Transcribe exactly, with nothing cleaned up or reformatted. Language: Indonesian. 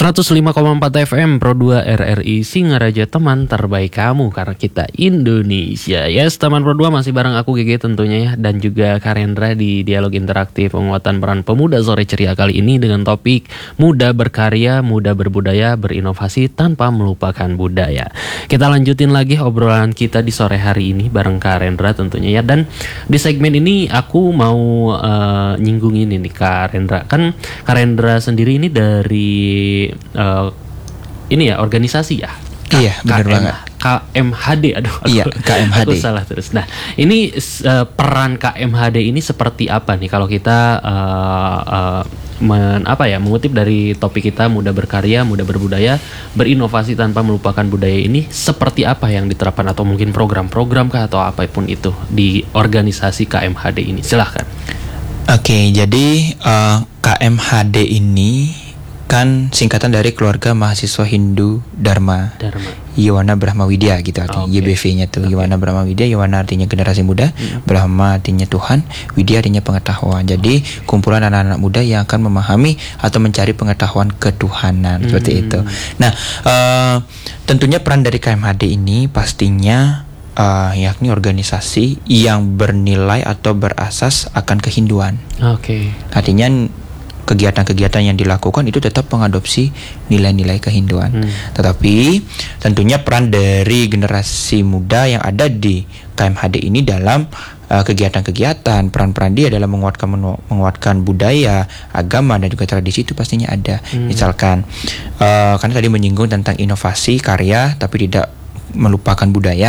seratus lima koma empat F M Pro dua R R I Singaraja, teman terbaik kamu karena kita Indonesia. Yes, teman Pro dua masih bareng aku G G tentunya ya, dan juga Karendra di dialog interaktif penguatan peran pemuda sore ceria kali ini dengan topik muda berkarya, muda berbudaya, berinovasi tanpa melupakan budaya. Kita lanjutin lagi obrolan kita di sore hari ini bareng Karendra tentunya ya, dan di segmen ini aku mau uh, nyinggungin ini Karendra. Kan Karendra sendiri ini dari Uh, ini ya organisasi ya. K- iya benar banget. K M H D, aduh aku, iya K M H D. aku salah terus. Nah ini uh, peran K M H D ini seperti apa nih kalau kita uh, uh, men, apa ya mengutip dari topik kita muda berkarya, muda berbudaya, berinovasi tanpa melupakan budaya, ini seperti apa yang diterapkan atau mungkin program-program kah atau apapun itu di organisasi K M H D ini? Silahkan. Oke, jadi uh, K M H D ini kan singkatan dari Keluarga Mahasiswa Hindu Dharma, Dharma. Yowana Brahma Widya gitu artinya. Okay. Y B V-nya tuh okay. Yowana Brahma Widya. Yowana artinya generasi muda, hmm. Brahma artinya Tuhan, Widya artinya pengetahuan. Jadi kumpulan anak-anak muda yang akan memahami atau mencari pengetahuan ketuhanan, hmm. seperti itu. Nah, uh, tentunya peran dari K M H D ini pastinya uh, yakni organisasi yang bernilai atau berasas akan kehinduan. Oke. Okay. Artinya kegiatan-kegiatan yang dilakukan itu tetap mengadopsi nilai-nilai kehinduan. Hmm. Tetapi tentunya peran dari generasi muda yang ada di K M H D ini dalam uh, kegiatan-kegiatan, peran-peran dia dalam menguatkan menguatkan budaya, agama dan juga tradisi itu pastinya ada. Hmm. Misalkan uh, karena tadi menyinggung tentang inovasi karya tapi tidak melupakan budaya.